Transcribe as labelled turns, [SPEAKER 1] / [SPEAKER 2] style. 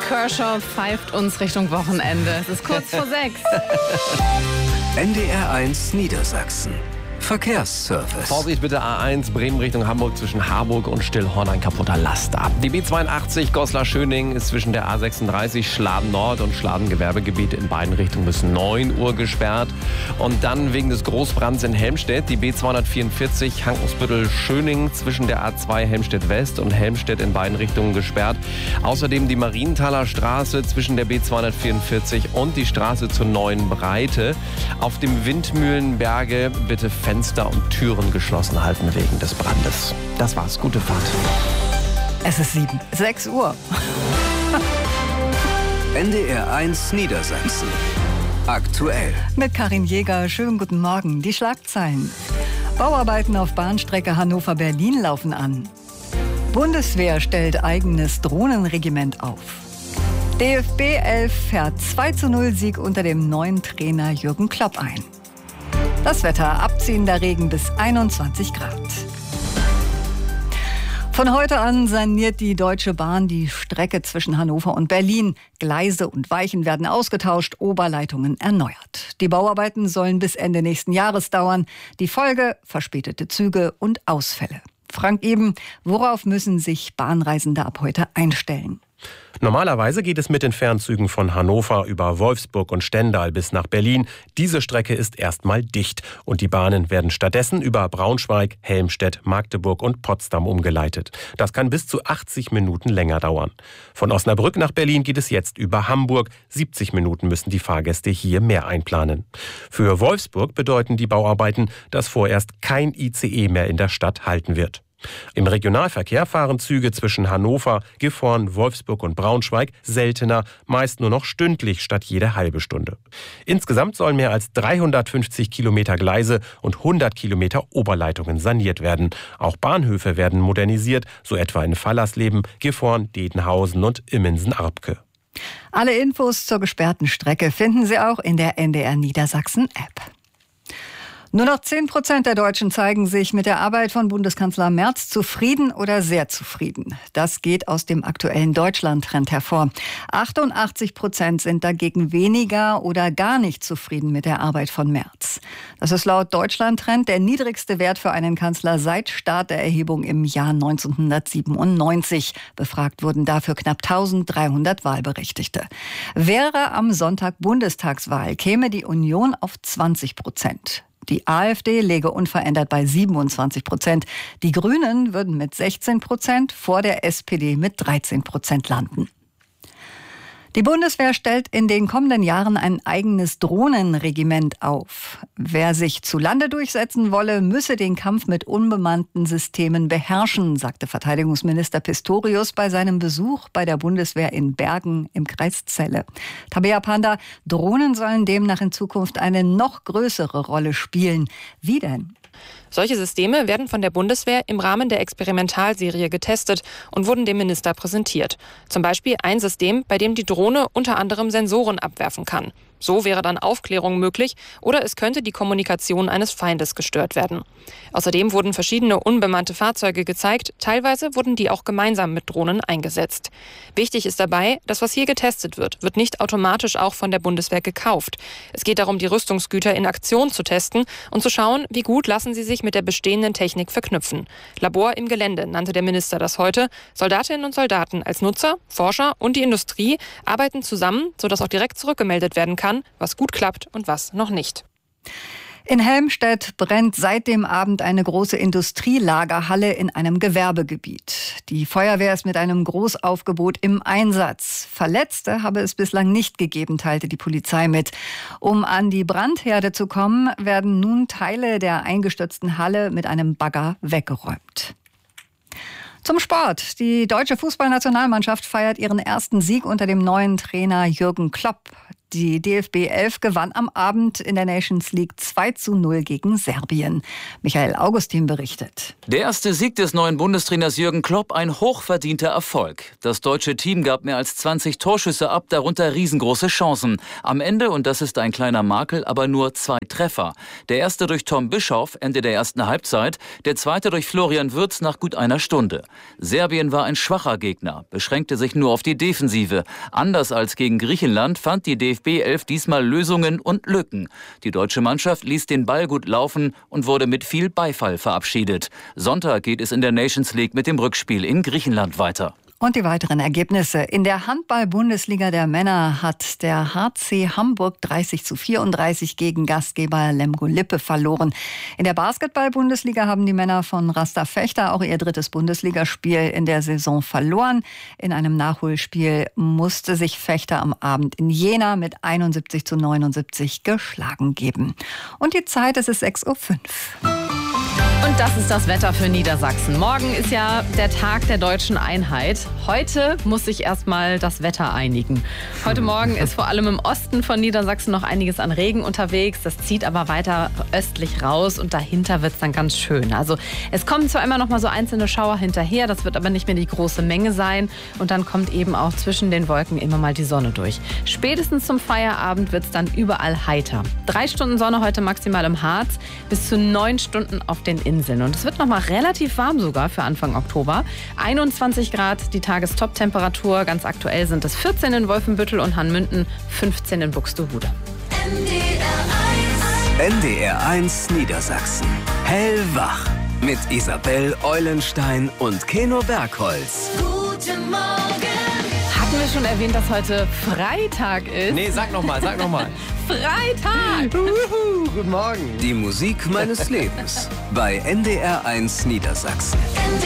[SPEAKER 1] Kershaw pfeift uns Richtung Wochenende. Es ist kurz vor 6.
[SPEAKER 2] NDR1 Niedersachsen. Verkehrsservice.
[SPEAKER 3] Vorsicht bitte, A1 Bremen Richtung Hamburg zwischen Harburg und Stillhorn, ein kaputter Laster. Die B82 Goslar-Schöning ist zwischen der A36 Schladen-Nord und Schladen-Gewerbegebiet in beiden Richtungen bis 9 Uhr gesperrt. Und dann wegen des Großbrands in Helmstedt die B244 Hankensbüttel-Schöning zwischen der A2 Helmstedt-West und Helmstedt in beiden Richtungen gesperrt. Außerdem die Marienthaler Straße zwischen der B244 und die Straße zur Neuen Breite. Auf dem Windmühlenberge bitte Fenster und Türen geschlossen halten wegen des Brandes. Das war's. Gute Fahrt.
[SPEAKER 4] Es ist 6 Uhr.
[SPEAKER 2] NDR1 Niedersachsen. Aktuell.
[SPEAKER 4] Mit Karin Jäger. Schönen guten Morgen. Die Schlagzeilen. Bauarbeiten auf Bahnstrecke Hannover-Berlin laufen an. Bundeswehr stellt eigenes Drohnenregiment auf. DFB 11 fährt 2:0 Sieg unter dem neuen Trainer Jürgen Klopp ein. Das Wetter, abziehender Regen bis 21 Grad. Von heute an saniert die Deutsche Bahn die Strecke zwischen Hannover und Berlin. Gleise und Weichen werden ausgetauscht, Oberleitungen erneuert. Die Bauarbeiten sollen bis Ende nächsten Jahres dauern. Die Folge: verspätete Züge und Ausfälle. Frank Eben, worauf müssen sich Bahnreisende ab heute einstellen?
[SPEAKER 5] Normalerweise geht es mit den Fernzügen von Hannover über Wolfsburg und Stendal bis nach Berlin. Diese Strecke ist erstmal dicht und die Bahnen werden stattdessen über Braunschweig, Helmstedt, Magdeburg und Potsdam umgeleitet. Das kann bis zu 80 Minuten länger dauern. Von Osnabrück nach Berlin geht es jetzt über Hamburg. 70 Minuten müssen die Fahrgäste hier mehr einplanen. Für Wolfsburg bedeuten die Bauarbeiten, dass vorerst kein ICE mehr in der Stadt halten wird. Im Regionalverkehr fahren Züge zwischen Hannover, Gifhorn, Wolfsburg und Braunschweig seltener, meist nur noch stündlich statt jede halbe Stunde. Insgesamt sollen mehr als 350 Kilometer Gleise und 100 Kilometer Oberleitungen saniert werden. Auch Bahnhöfe werden modernisiert, so etwa in Fallersleben, Gifhorn, Dedenhausen und Immensen-Arpke.
[SPEAKER 4] Alle Infos zur gesperrten Strecke finden Sie auch in der NDR Niedersachsen App. Nur noch 10% der Deutschen zeigen sich mit der Arbeit von Bundeskanzler Merz zufrieden oder sehr zufrieden. Das geht aus dem aktuellen Deutschland-Trend hervor. 88% sind dagegen weniger oder gar nicht zufrieden mit der Arbeit von Merz. Das ist laut Deutschland-Trend der niedrigste Wert für einen Kanzler seit Start der Erhebung im Jahr 1997. Befragt wurden dafür knapp 1300 Wahlberechtigte. Wäre am Sonntag Bundestagswahl, käme die Union auf 20%. Die AfD läge unverändert bei 27%. Die Grünen würden mit 16% vor der SPD mit 13% landen. Die Bundeswehr stellt in den kommenden Jahren ein eigenes Drohnenregiment auf. Wer sich zu Lande durchsetzen wolle, müsse den Kampf mit unbemannten Systemen beherrschen, sagte Verteidigungsminister Pistorius bei seinem Besuch bei der Bundeswehr in Bergen im Kreis Celle. Tabea Panda, Drohnen sollen demnach in Zukunft eine noch größere Rolle spielen. Wie denn?
[SPEAKER 6] Solche Systeme werden von der Bundeswehr im Rahmen der Experimentalserie getestet und wurden dem Minister präsentiert. Zum Beispiel ein System, bei dem die Drohne unter anderem Sensoren abwerfen kann. So wäre dann Aufklärung möglich oder es könnte die Kommunikation eines Feindes gestört werden. Außerdem wurden verschiedene unbemannte Fahrzeuge gezeigt, teilweise wurden die auch gemeinsam mit Drohnen eingesetzt. Wichtig ist dabei, dass was hier getestet wird nicht automatisch auch von der Bundeswehr gekauft. Es geht darum, die Rüstungsgüter in Aktion zu testen und zu schauen, wie gut lassen sie sich mit der bestehenden Technik verknüpfen. Labor im Gelände nannte der Minister das heute. Soldatinnen und Soldaten als Nutzer, Forscher und die Industrie arbeiten zusammen, sodass auch direkt zurückgemeldet werden kann, was gut klappt und was noch nicht.
[SPEAKER 4] In Helmstedt brennt seit dem Abend eine große Industrielagerhalle in einem Gewerbegebiet. Die Feuerwehr ist mit einem Großaufgebot im Einsatz. Verletzte habe es bislang nicht gegeben, teilte die Polizei mit. Um an die Brandherde zu kommen, werden nun Teile der eingestürzten Halle mit einem Bagger weggeräumt. Zum Sport. Die deutsche Fußballnationalmannschaft feiert ihren ersten Sieg unter dem neuen Trainer Jürgen Klopp. Die DFB 11 gewann am Abend in der Nations League 2:0 gegen Serbien. Michael Augustin berichtet.
[SPEAKER 7] Der erste Sieg des neuen Bundestrainers Jürgen Klopp, ein hochverdienter Erfolg. Das deutsche Team gab mehr als 20 Torschüsse ab, darunter riesengroße Chancen. Am Ende, und das ist ein kleiner Makel, aber nur 2 Treffer. Der erste durch Tom Bischoff Ende der ersten Halbzeit, der zweite durch Florian Wirtz nach gut einer Stunde. Serbien war ein schwacher Gegner, beschränkte sich nur auf die Defensive. Anders als gegen Griechenland fand die DFB 11 diesmal Lösungen und Lücken. Die deutsche Mannschaft ließ den Ball gut laufen und wurde mit viel Beifall verabschiedet. Sonntag geht es in der Nations League mit dem Rückspiel in Griechenland weiter.
[SPEAKER 4] Und die weiteren Ergebnisse. In der Handball-Bundesliga der Männer hat der HC Hamburg 30:34 gegen Gastgeber Lemgo Lippe verloren. In der Basketball-Bundesliga haben die Männer von Rasta Fechter auch ihr 3. Bundesligaspiel in der Saison verloren. In einem Nachholspiel musste sich Fechter am Abend in Jena mit 71:79 geschlagen geben. Und die Zeit, es ist 6:05 Uhr.
[SPEAKER 1] Und das ist das Wetter für Niedersachsen. Morgen ist ja der Tag der deutschen Einheit. Heute muss sich erstmal das Wetter einigen. Heute Morgen ist vor allem im Osten von Niedersachsen noch einiges an Regen unterwegs. Das zieht aber weiter östlich raus und dahinter wird es dann ganz schön. Also es kommen zwar immer noch mal so einzelne Schauer hinterher, das wird aber nicht mehr die große Menge sein. Und dann kommt eben auch zwischen den Wolken immer mal die Sonne durch. Spätestens zum Feierabend wird es dann überall heiter. 3 Stunden Sonne heute maximal im Harz, bis zu 9 Stunden auf den Inseln. Und es wird noch mal relativ warm sogar für Anfang Oktober. 21 Grad die Tagestop-Temperatur. Ganz aktuell sind es 14 in Wolfenbüttel und Hanmünden, 15 in Buxtehude.
[SPEAKER 2] NDR 1 Niedersachsen. Hellwach. Mit Isabel Eulenstein und Keno Bergholz.
[SPEAKER 1] Guten Morgen. Hatten wir schon erwähnt, dass heute Freitag ist?
[SPEAKER 3] Nee, sag noch mal.
[SPEAKER 1] Freitag!
[SPEAKER 3] Guten Morgen.
[SPEAKER 2] Die Musik meines Lebens. Bei NDR 1 Niedersachsen.